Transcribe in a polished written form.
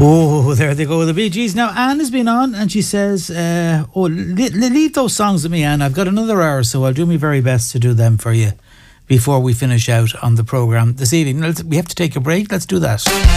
Oh, there they go, the Bee Gees. Now, Anne has been on and she says, leave those songs with me, Anne. I've got another hour, so I'll do my very best to do them for you before we finish out on the programme this evening. We have to take a break. Let's do that.